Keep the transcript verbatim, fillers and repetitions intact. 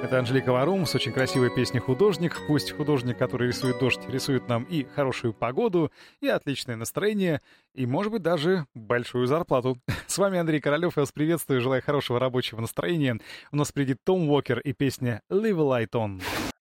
Это Анжелика Варум с очень красивой песней «Художник». Пусть художник, который рисует дождь, рисует нам и хорошую погоду, и отличное настроение, и, может быть, даже большую зарплату. С вами Андрей Королёв, я вас приветствую, желаю хорошего рабочего настроения. У нас впереди Том Уокер и песня «Leave a Light On».